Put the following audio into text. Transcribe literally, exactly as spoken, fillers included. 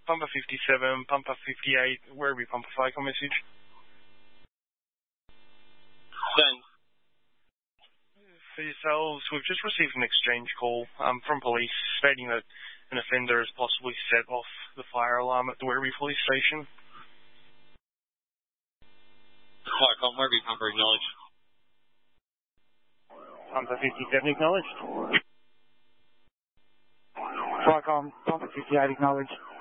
Pumper fifty-seven, Pumper fifty-eight, wherever you Pumper Fake on message. Send. For yourselves, we've just received an exchange call um, from police stating that an offender has possibly set off the fire alarm at the Werribee Police Station. Flycom, Werribee Pumper acknowledged. Pumper fifty-seven acknowledged. Flycom, Pumper fifty-eight acknowledged.